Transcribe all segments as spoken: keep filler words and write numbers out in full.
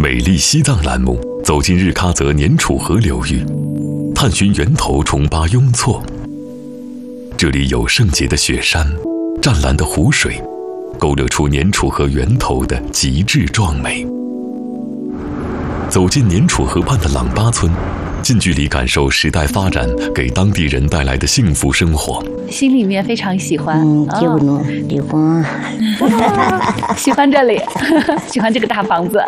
美丽西藏栏目走进日喀则年楚河流域，探寻源头崇巴雍措。这里有圣洁的雪山，湛蓝的湖水，勾勒出年楚河源头的极致壮美。走进年楚河畔的朗巴村，近距离感受时代发展给当地人带来的幸福生活， 心里面非常喜欢。 嗯，就能喜欢， 喜欢这里，喜欢这个大房子。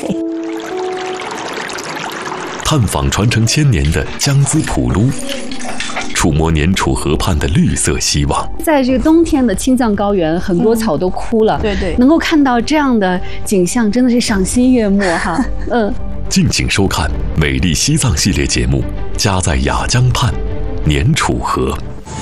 探访传承千年的江孜普噜，触摸年楚河畔的绿色希望。 在这个冬天的青藏高原，很多草都枯了， 嗯、对对， 能够看到这样的景象，真的是赏心悦目哈。嗯， 敬请收看《美丽西藏》系列节目《家在雅江畔，年楚河》。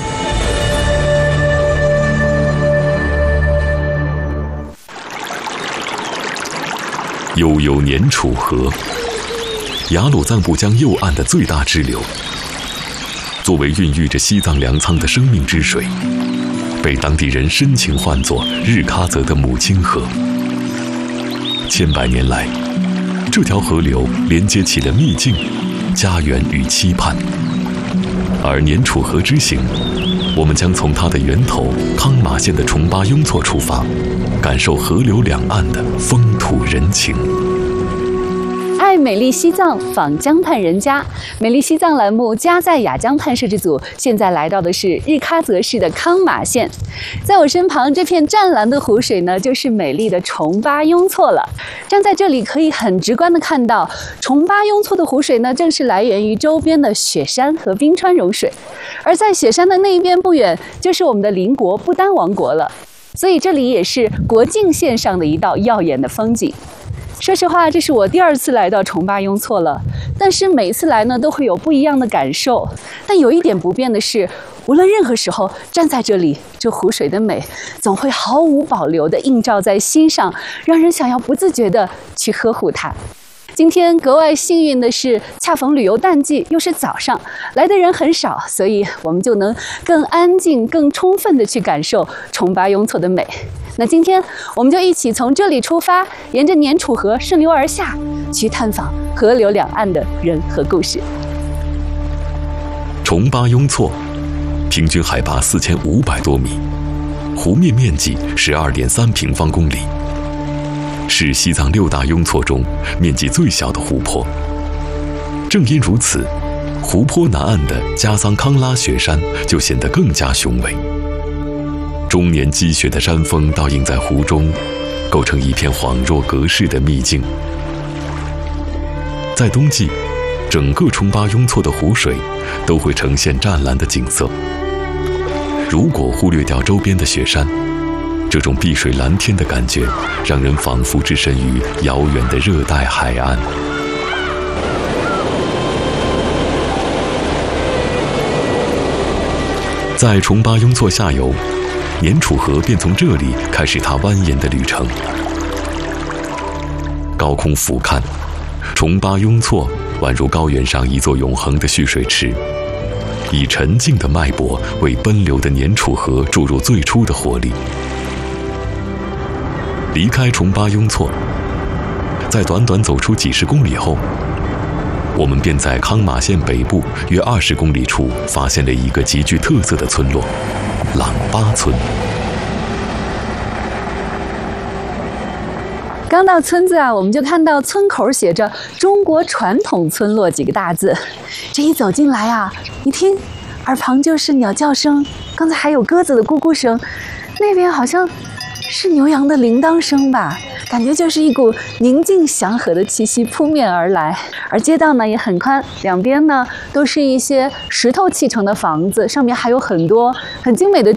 悠悠年楚河，雅鲁藏布江右岸的最大支流，作为孕育着西藏粮仓的生命之水，被当地人深情唤作日喀则的母亲河。千百年来，这条河流连接起了秘境、家园与期盼。而年楚河之行，我们将从它的源头康马县的崇巴雍措出发，感受河流两岸的风土人情。 爱美丽西藏，访江畔人家。美丽西藏栏目家在雅江畔摄制组现在来到的是日喀则市的康马县，在我身旁这片湛蓝的湖水呢，就是美丽的崇巴雍措了。站在这里可以很直观的看到，崇巴雍措的湖水呢，正是来源于周边的雪山和冰川融水，而在雪山的那一边不远，就是我们的邻国不丹王国了。所以这里也是国境线上的一道耀眼的风景。说实话，这是我第二次来到崇巴雍措了，但是每次来呢都会有不一样的感受。但有一点不变的是，无论任何时候站在这里，这湖水的美总会毫无保留地映照在心上，让人想要不自觉地去呵护它。今天格外幸运的是，恰逢旅游淡季，又是早上，来的人很少，所以我们就能更安静、更充分地去感受崇巴雍措的美。那今天我们就一起从这里出发，沿着年楚河顺流而下，去探访河流两岸的人和故事。 崇巴雍措，平均海拔四千五百多米，湖面面积十二点三平方公里，是西藏六大雍措中面积最小的湖泊。正因如此，湖泊南岸的加桑康拉雪山就显得更加雄伟。终年积雪的山峰倒映在湖中，构成一片恍若隔世的秘境。在冬季，整个崇巴雍措的湖水都会呈现湛蓝的景色。如果忽略掉周边的雪山，这种碧水蓝天的感觉，让人仿佛置身于遥远的热带海岸。在崇巴雍措下游，年楚河便从这里开始它蜿蜒的旅程。高空俯瞰，崇巴雍措宛如高原上一座永恒的蓄水池，以沉静的脉搏为奔流的年楚河注入最初的活力。离开崇巴雍措，在短短走出几十公里后，我们便在康马县北部约二十公里处发现了一个极具特色的村落——朗巴村。 刚到村子啊，我们就看到村口写着“中国传统村落”几个大字。这一走进来啊，一听，耳旁就是鸟叫声，刚才还有鸽子的咕咕声，那边好像是牛羊的铃铛声吧，感觉就是一股宁静祥和的气息扑面而来。而街道呢也很宽，两边呢都是一些石头砌成的房子，上面还有很多很精美的